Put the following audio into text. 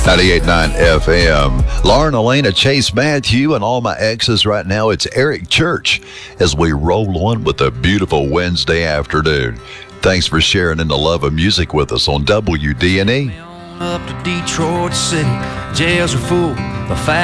98.9 FM. Lauren, Elena, Chase, Matthew, and all my exes right now. It's Eric Church as we roll on with a beautiful Wednesday afternoon. Thanks for sharing in the love of music with us on WDNE. Up to Detroit City, jails are full. The